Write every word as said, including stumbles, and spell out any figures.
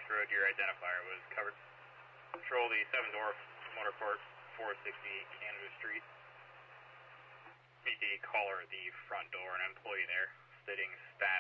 Road, your identifier was covered. Control the seven door Motor Court, four sixty-eight Canada Street. Meet the caller at the front door, an employee there, stating stash